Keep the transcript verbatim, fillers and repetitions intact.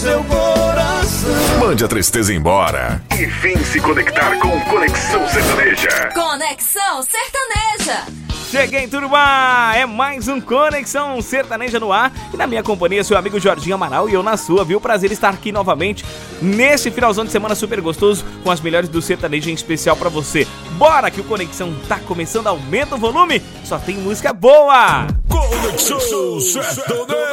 seu coração. Mande a tristeza embora e vem se conectar com Conexão Sertaneja. Conexão Sertaneja. Cheguei, turma! É mais um Conexão Sertaneja no ar. E na minha companhia, seu amigo Jorginho Amaral e eu na sua, viu? Prazer estar aqui novamente nesse finalzão de semana super gostoso com as melhores do sertanejo em especial pra você. Bora que o Conexão tá começando, aumenta o volume, só tem música boa! Conexão Sertaneja.